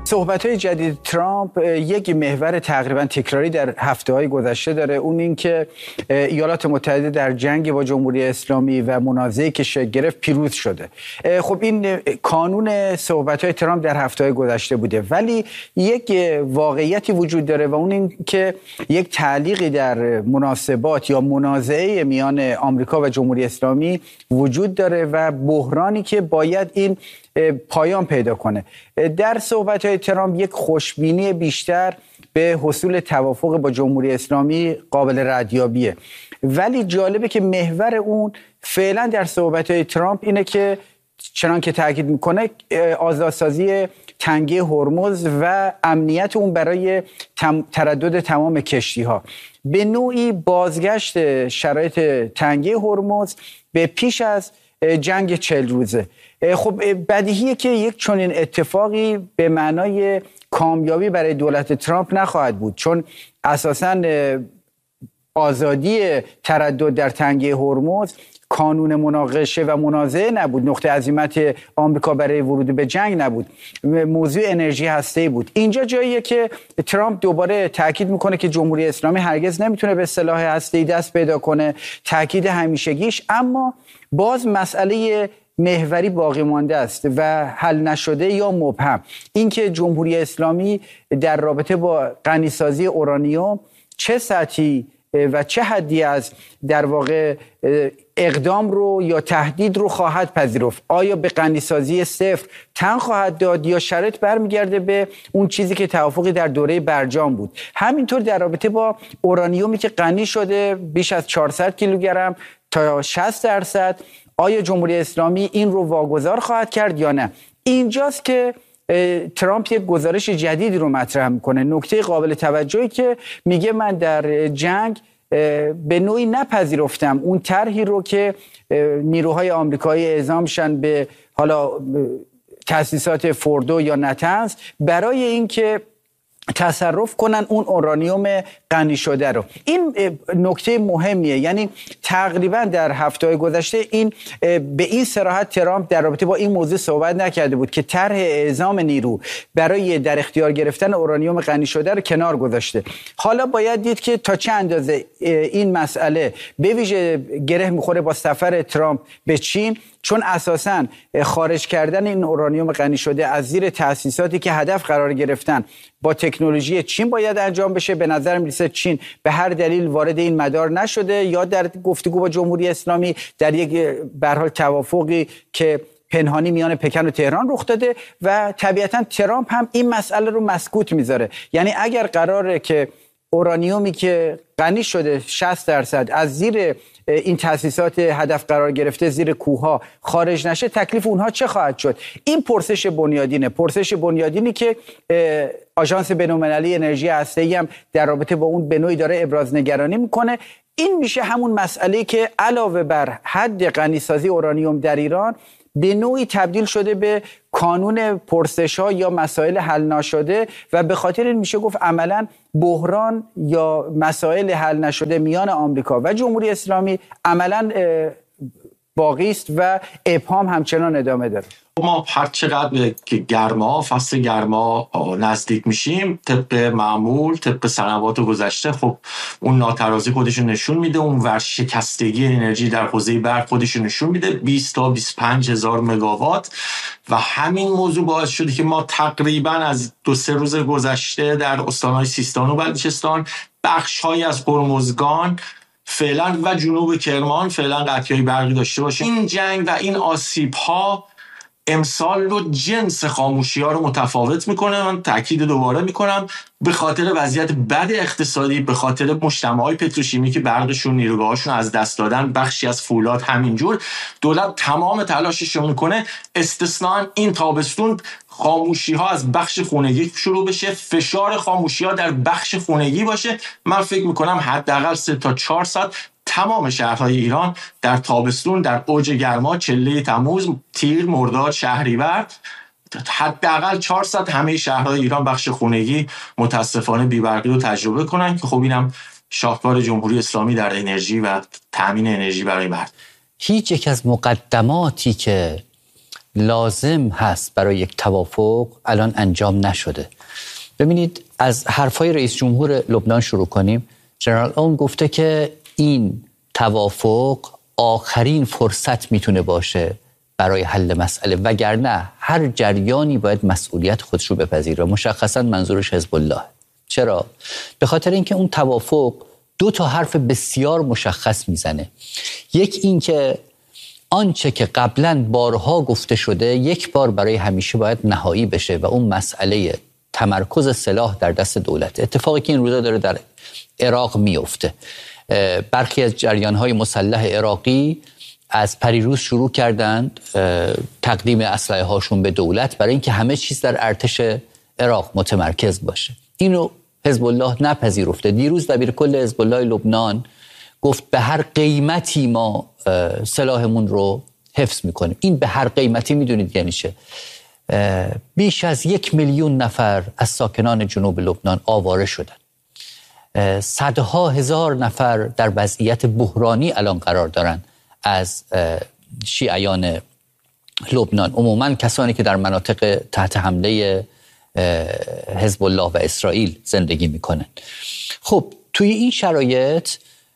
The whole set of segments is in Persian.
صحبت‌های جدید ترامپ یک محور تقریبا تکراری در هفته‌های گذشته داره، اون این که ایالات متحده در جنگ با جمهوری اسلامی و منازعه‌ای که شکل گرفت پیروز شده. خب این کانون صحبت‌های ترامپ در هفته‌های گذشته بوده، ولی یک واقعیتی وجود داره و اون این که یک تعلیقی در مناسبات یا منازعه میان آمریکا و جمهوری اسلامی وجود داره و بحرانی که باید این پایان پیدا کنه. در صحبت‌های ترامپ یک خوشبینی بیشتر به حصول توافق با جمهوری اسلامی قابل ردیابیه، ولی جالبه که محور اون فعلا در صحبت‌های ترامپ اینه که چنان که تاکید میکنه آزادسازی تنگه هرمز و امنیت اون برای تردد تمام کشتی‌ها، به نوعی بازگشت شرایط تنگه هرمز به پیش از جنگ 40 روزه. خب بدیهیه که یک چنین اتفاقی به معنای کامیابی برای دولت ترامپ نخواهد بود، چون اساساً آزادی تردد در تنگه هرمز کانون مناقشه و منازعه نبود، نقطه عزیمت آمریکا برای ورود به جنگ نبود، موضوع انرژی هسته‌ای بود. اینجا جاییه که ترامپ دوباره تاکید میکنه که جمهوری اسلامی هرگز نمیتونه به سلاح هسته‌ای دست پیدا کنه، تاکید همیشگیش، اما باز مسئله محوری باقی مانده است و حل نشده یا مبهم، اینکه جمهوری اسلامی در رابطه با غنیسازی اورانیوم چه سطحی و چه حدی از در واقع اقدام رو یا تهدید رو خواهد پذیرفت. آیا به غنیسازی صفر تن خواهد داد یا شرط برمیگرده به اون چیزی که توافقی در دوره برجام بود؟ همینطور در رابطه با اورانیومی که غنی شده بیش از 400 کیلوگرم تا 60%، آیا جمهوری اسلامی این رو واگذار خواهد کرد یا نه؟ اینجاست که ترامپ یک گزارش جدیدی رو مطرح میکنه. نکته قابل توجهی که میگه من در جنگ به نوعی نپذیرفتم اون طرحی رو که نیروهای آمریکایی اعزام شن به حالا تأسیسات فوردو یا نتنز برای اینکه تصرف کنن اون اورانیوم غنی شده رو. این نکته مهمیه، یعنی تقریبا در هفته‌های گذشته این به این صراحت ترامپ در رابطه با این موضوع صحبت نکرده بود که طرح اعزام نیرو برای در اختیار گرفتن اورانیوم غنی شده رو کنار گذاشته. حالا باید دید که تا چه اندازه این مسئله به ویژه گره میخوره با سفر ترامپ به چین، چون اساساً خارج کردن این اورانیوم غنی شده از زیر تأسیساتی که هدف قرار گرفتن با تکنولوژی چین باید انجام بشه. به نظر میرسه چین به هر دلیل وارد این مدار نشده یا در گفتگو با جمهوری اسلامی در یک به هر حال توافقی که پنهانی میان پکن و تهران رخ داده و طبیعتاً ترامپ هم این مسئله رو مسکوت میذاره. یعنی اگر قراره که اورانیومی که غنی شده 60% از زیر این تأسیسات هدف قرار گرفته زیر کوهها خارج نشه، تکلیف اونها چه خواهد شد؟ این پرسش بنیادینی که آژانس بین‌المللی انرژی هسته‌ای هم در رابطه با اون به نوعی داره ابراز نگرانی میکنه. این میشه همون مسئله که علاوه بر حد غنیسازی اورانیوم در ایران به نوعی تبدیل شده به کانون پرسش‌ها یا مسائل حل نشده و به خاطر این میشه گفت عملاً بحران یا مسائل حل نشده میان آمریکا و جمهوری اسلامی عملاً باقی است و ابهام همچنان ادامه داره. ما هر چقدر به فصل گرما نزدیک میشیم، طبق معمول، طبق سنوات گذشته، خب اون ناترازی خودش نشون میده، اون ورشکستگی انرژی در حوزه برق خودش نشون میده، 20 تا 25 هزار مگاوات، و همین موضوع باعث شده که ما تقریبا از 2-3 روز گذشته در استانهای سیستان و بلوچستان، بخش‌هایی از هرمزگان فعلا و جنوب کرمان فعلا قطعی برقی داشته باشیم. این جنگ و این آسیب‌ها امسال رو جنس خاموشی‌ها رو متفاوت میکنه. من تأکید دوباره میکنم، به خاطر وضعیت بد اقتصادی، به خاطر مجتمع‌های پتروشیمی که برقشون، نیروگاهاشون از دست دادن، بخشی از فولاد همینجور، دولت تمام تلاشش رو میکنه استثناء این تابستون خاموشی‌ها از بخش خونگی شروع بشه، فشار خاموشی‌ها در بخش خونگی باشه. من فکر میکنم حداقل 3 تا 4 ساعت تمام شهرهای ایران در تابستون، در اوج گرما، چله تموز، تیر، مرداد، شهریور، حداقل 4 ساعت همه شهرهای ایران بخش خونگی متاسفانه بی‌برقی رو تجربه کنن که خب اینم شاهکار جمهوری اسلامی در انرژی و تامین انرژی برای مردم. هیچ یک از مقدماتی که لازم هست برای یک توافق الان انجام نشده. ببینید از حرفای رئیس جمهور لبنان شروع کنیم. جنرال اون گفته که این توافق آخرین فرصت میتونه باشه برای حل مسئله، وگرنه هر جریانی باید مسئولیت خودش رو بپذیره. مشخصا منظورش حزب الله. چرا؟ به خاطر اینکه اون توافق 2 حرف بسیار مشخص میزنه. یک این که آنچه که قبلا بارها گفته شده یک بار برای همیشه باید نهایی بشه و اون مسئله تمرکز سلاح در دست دولت. اتفاقی که این روزا داره در عراق میفته. برخی از جریان‌های مسلح عراقی از پریروز شروع کردند تقدیم اسلحه هاشون به دولت برای اینکه همه چیز در ارتش عراق متمرکز باشه. اینو حزب الله نپذیرفته. دیروز دبیرکل حزب الله لبنان گفت به هر قیمتی ما سلاحمون رو حفظ میکنیم. این به هر قیمتی میدونید یعنی چه؟ بیش از 1 میلیون نفر از ساکنان جنوب لبنان آواره شدن. صدها هزار نفر در وضعیت بحرانی الان قرار دارن از شیعیان لبنان، عموما کسانی که در مناطق تحت حمله حزب الله و اسرائیل زندگی میکنن. خب توی این شرایط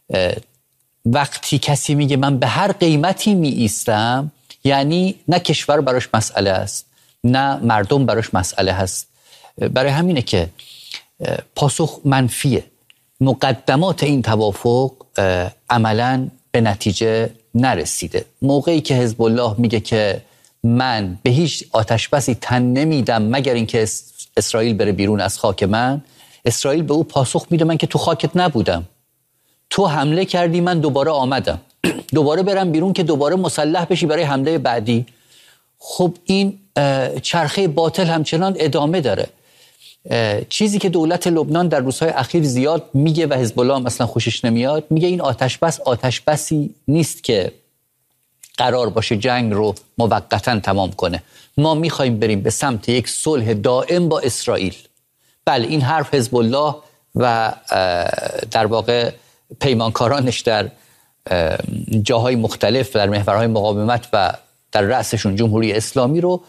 وقتی کسی میگه من به هر قیمتی می ایستم، یعنی نه کشور براش مسئله است نه مردم براش مسئله هست. برای همینه که پاسخ منفیه. مقدمات این توافق عملاً به نتیجه نرسیده. موقعی که حزب الله میگه که من به هیچ آتشبسی تن نمیدم مگر اینکه اسرائیل بره بیرون از خاک من، اسرائیل به او پاسخ میده من که تو خاکت نبودم، تو حمله کردی من دوباره آمدم، دوباره برم بیرون که دوباره مسلح بشی برای حمله بعدی. خب این چرخه باطل همچنان ادامه داره. چیزی که دولت لبنان در روزهای اخیر زیاد میگه و حزب الله مثلا خوشش نمیاد، میگه این آتشبسی نیست که قرار باشه جنگ رو موقتا تمام کنه. ما میخوایم بریم به سمت یک صلح دائم با اسرائیل. بله این حرف حزب الله و در واقع پیمانکارانش در جاهای مختلف در محورهای مقاومت و در رأسشون جمهوری اسلامی رو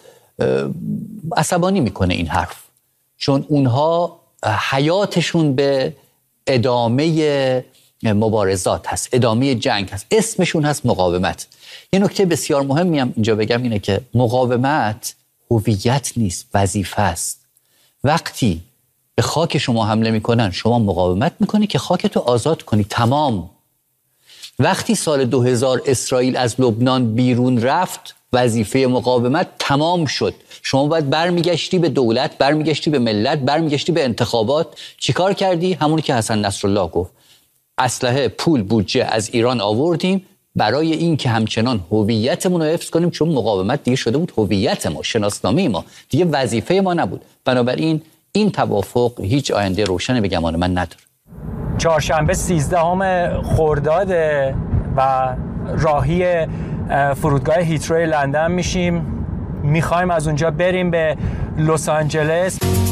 عصبانی میکنه این حرف، چون اونها حیاتشون به ادامه مبارزات هست، ادامه جنگ هست، اسمشون هست مقاومت. یه نکته بسیار مهمی هم اینجا بگم اینه که مقاومت هویت نیست، وظیفه است. وقتی به خاک شما حمله میکنن شما مقاومت میکنی که خاکتو آزاد کنی، تمام. وقتی سال 2000 اسرائیل از لبنان بیرون رفت وظیفه مقاومت تمام شد. شما باید برمیگشتی به دولت، برمیگشتی به ملت، برمیگشتی به انتخابات. چیکار کردی؟ همونی که حسن نصرالله گفت. اسلحه، پول، بودجه از ایران آوردیم برای این که همچنان هویتمون رو حفظ کنیم، چون مقاومت دیگه شده بود هویت ما، شناسنامه ما، دیگه وظیفه ما نبود. بنابراین این توافق هیچ آینده روشنی به گمان من نداره. چهارشنبه 13 خرداد و راهی فرودگاه هیترو لندن میشیم. میخوایم از اونجا بریم به لس آنجلس.